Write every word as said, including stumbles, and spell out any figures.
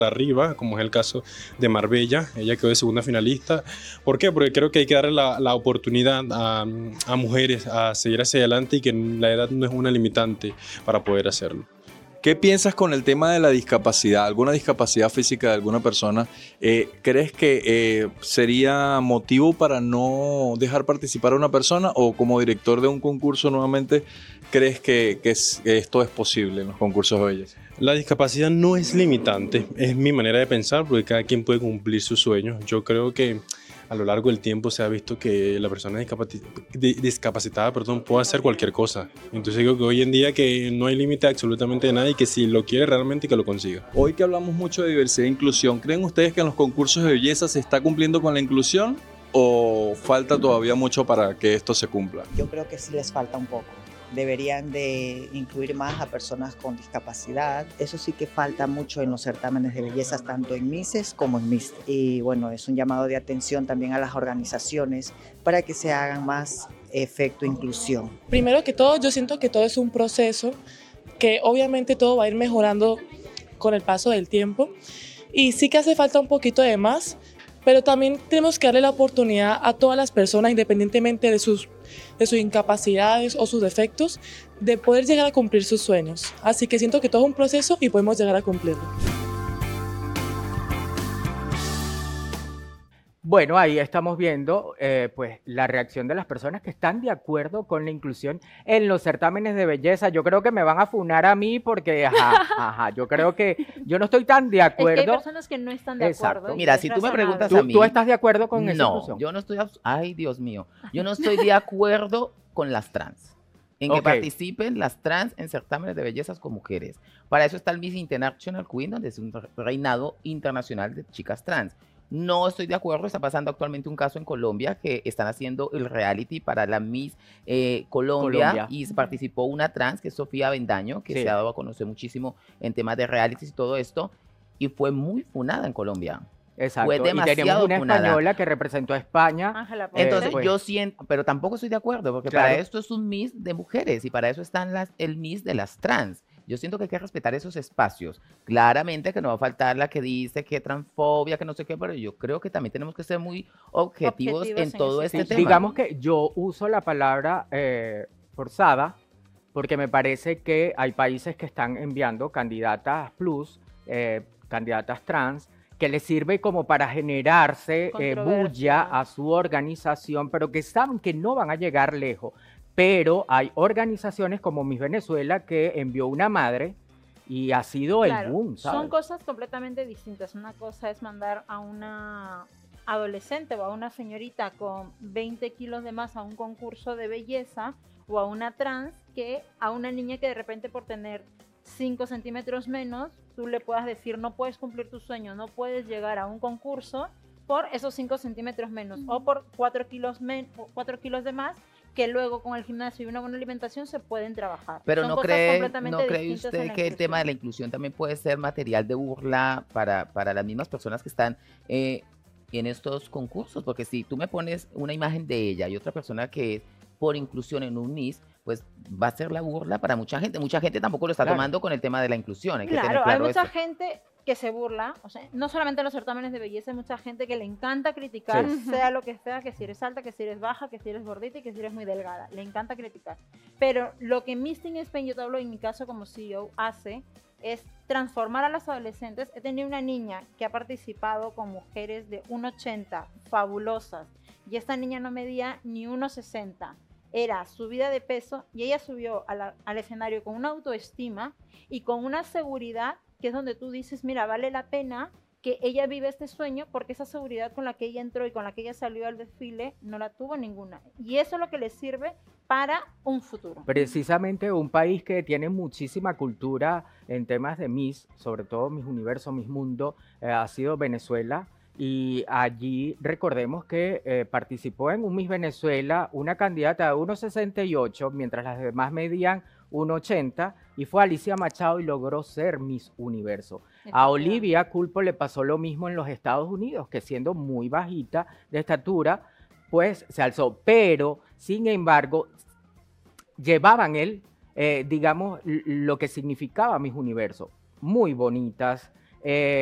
arriba, como es el caso de Marbella. Ella quedó de segunda finalista. ¿Por qué? Porque creo que hay que darle la, la oportunidad a, a mujeres a seguir hacia adelante y que la edad no es una limitante para poder hacerlo. ¿Qué piensas con el tema de la discapacidad? ¿Alguna discapacidad física de alguna persona? Eh, ¿Crees que eh, sería motivo para no dejar participar a una persona? ¿O como director de un concurso nuevamente, crees que, que, es, que esto es posible en los concursos de belleza? La discapacidad no es limitante, es mi manera de pensar, porque cada quien puede cumplir sus sueños. Yo creo que a lo largo del tiempo se ha visto que la persona discapacitada perdón, puede hacer cualquier cosa. Entonces digo que hoy en día que no hay límite absolutamente de nada y que si lo quiere realmente que lo consiga. Hoy que hablamos mucho de diversidad e inclusión, ¿creen ustedes que en los concursos de belleza se está cumpliendo con la inclusión o falta todavía mucho para que esto se cumpla? Yo creo que sí les falta un poco. Deberían de incluir más a personas con discapacidad. Eso sí que falta mucho en los certámenes de belleza, tanto en Misses como en Miss. Y bueno, es un llamado de atención también a las organizaciones para que se hagan más efecto inclusión. Primero que todo, yo siento que todo es un proceso, que obviamente todo va a ir mejorando con el paso del tiempo. Y sí que hace falta un poquito de más, pero también tenemos que darle la oportunidad a todas las personas, independientemente de sus, de sus incapacidades o sus defectos, de poder llegar a cumplir sus sueños. Así que siento que todo es un proceso y podemos llegar a cumplirlo. Bueno, ahí estamos viendo eh, pues, la reacción de las personas que están de acuerdo con la inclusión en los certámenes de belleza. Yo creo que me van a funar a mí porque, ajá, ajá, yo creo que yo no estoy tan de acuerdo. Es que hay personas que no están de Exacto. acuerdo. Mira, si tú me preguntas ¿Tú, a mí... ¿Tú estás de acuerdo con esa No, inclusión? yo no estoy... Ay, Dios mío. Yo no estoy de acuerdo con las trans. En que Ok. participen las trans en certámenes de bellezas con mujeres. Para eso está el Miss International Queen, donde es un reinado internacional de chicas trans. No estoy de acuerdo, está pasando actualmente un caso en Colombia que están haciendo el reality para la Miss eh, Colombia, Colombia. y participó una trans que es Sofía Bendaño, que Sí. se ha dado a conocer muchísimo en temas de realities y todo esto, y fue muy funada en Colombia. Exacto. Fue Y tenemos demasiado una funada. española que representó a España. Ángela Ponce. Entonces pues. yo siento, pero tampoco estoy de acuerdo, porque Claro. para esto es un Miss de mujeres y para eso están las, el Miss de las trans. Yo siento que hay que respetar esos espacios. Claramente que no va a faltar la que dice que transfobia, que no sé qué, pero yo creo que también tenemos que ser muy objetivos, Objetivos en en todo ese este Sí, tema. digamos que yo uso la palabra eh, forzada porque me parece que hay países que están enviando candidatas plus, eh, candidatas trans, que les sirve como para generarse eh, Controversia. bulla a su organización, pero que saben que no van a llegar lejos. Pero hay organizaciones como Miss Venezuela que envió una madre y ha sido el Claro, boom, ¿sabes? son cosas completamente distintas. Una cosa es mandar a una adolescente o a una señorita con veinte kilos de más a un concurso de belleza, o a una trans, que a una niña que de repente por tener cinco centímetros menos, tú le puedas decir no puedes cumplir tu sueño, no puedes llegar a un concurso por esos cinco centímetros menos, o por cuatro kilos, men cuatro kilos de más, que luego con el gimnasio y una buena alimentación se pueden trabajar. Pero Son no cosas cree, completamente ¿no cree distintas en usted la que el tema de la inclusión. inclusión también puede ser material de burla para, para las mismas personas que están eh, en estos concursos? Porque si tú me pones una imagen de ella y otra persona que es por inclusión en un Miss, pues va a ser la burla para mucha gente. Mucha gente tampoco lo está Claro. tomando con el tema de la inclusión. Hay que tener Claro, hay claro mucha eso. gente que se burla, o sea, no solamente en los certámenes de belleza, hay mucha gente que le encanta criticar, Sí. sea lo que sea, que si eres alta, que si eres baja, que si eres gordita y que si eres muy delgada. Le encanta criticar. Pero lo que Miss Teen Spain, yo te hablo en mi caso como C E O, hace es transformar a las adolescentes. He tenido una niña que ha participado con mujeres de uno ochenta, fabulosas, y esta niña no medía ni uno sesenta. Era subida de peso y ella subió a la- al escenario con una autoestima y con una seguridad que es donde tú dices, mira, vale la pena que ella vive este sueño, porque esa seguridad con la que ella entró y con la que ella salió al desfile no la tuvo ninguna. Y eso es lo que le sirve para un futuro. Precisamente un país que tiene muchísima cultura en temas de Miss, sobre todo Miss Universo, Miss Mundo, eh, ha sido Venezuela. Y allí recordemos que eh, participó en un Miss Venezuela una candidata de uno sesenta y ocho, mientras las demás medían uno ochenta, y fue Alicia Machado y logró ser Miss Universo. A Olivia Culpo le pasó lo mismo en los Estados Unidos, que siendo muy bajita de estatura, pues se alzó. Pero, sin embargo, llevaban él, eh, digamos, l- lo que significaba Miss Universo. Muy bonitas. eh,